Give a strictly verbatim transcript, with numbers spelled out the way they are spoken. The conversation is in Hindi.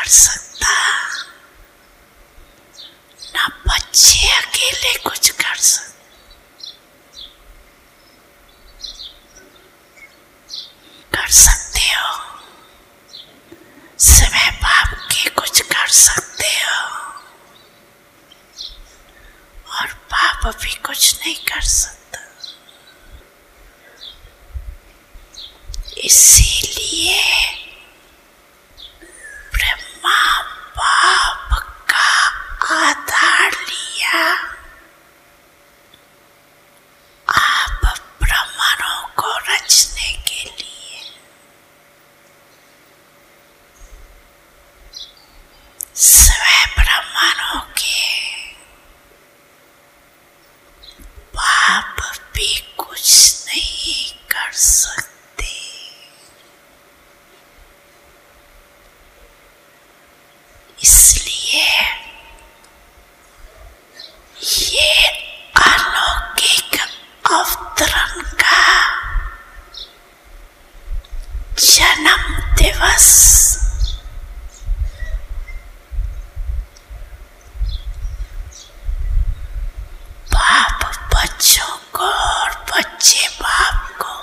कर सकता, ना बच्चे अकेले कुछ कर सकते। कर सकते हो, सिवाय बाप के कुछ कर सकते हो, और बाप भी कुछ नहीं कर सकता। इसीलिए ब्रह्मा बाप का आधार लिया। आप ब्रह्मांडों को रचने के लिए स्वयं ब्रह्मांडों के बाप भी कुछ नहीं कर सकते। इसलिए ये अलौकिक अवतरण का जन्म दिवस